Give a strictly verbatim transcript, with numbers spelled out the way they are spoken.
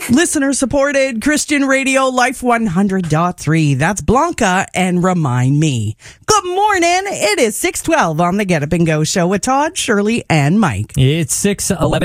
Listener supported Christian Radio Life one hundred point three. That's Blanca and Remind Me. Good morning. It is six twelve on the Get Up and Go show with Todd, Shirley, and Mike. It's six eleven.